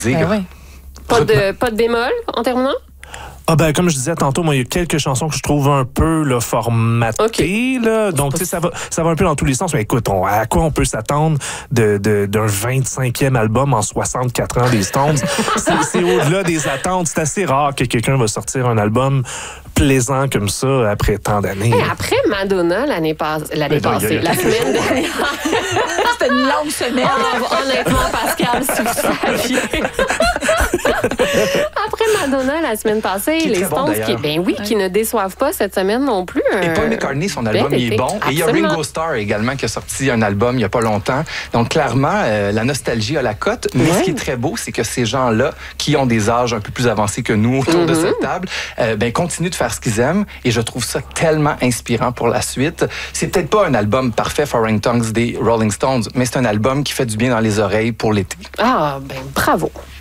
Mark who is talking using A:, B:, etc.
A: Ben oui.
B: Pas de bémol en terminant?
C: Comme je disais tantôt, moi, il y a quelques chansons que je trouve un peu là, formatées.
B: Okay.
C: Là. Donc, ça va un peu dans tous les sens. Mais écoute, à quoi on peut s'attendre d'un 25e album en 64 ans des Stones? C'est au-delà des attentes. C'est assez rare que quelqu'un va sortir un album plaisant comme ça après tant d'années.
B: Hey, après Madonna, l'année passée, la semaine dernière.
A: C'était une longue semaine.
B: Honnêtement, Pascal, si vous saviez. Après Madonna, la semaine passée, les Stones, qui ne déçoivent pas cette semaine non plus.
D: Et Paul McCartney, son album, il est bon.
B: Absolument.
D: Et il y a Ringo Starr également qui a sorti un album il n'y a pas longtemps. Donc, clairement, la nostalgie a la cote. Mais ce qui est très beau, c'est que ces gens-là, qui ont des âges un peu plus avancés que nous autour de cette table, continuent de faire ce qu'ils aiment. Et je trouve ça tellement inspirant pour la suite. C'est peut-être pas un album parfait, Foreign Tongues des Rolling Stones, mais c'est un album qui fait du bien dans les oreilles pour l'été.
B: Bravo.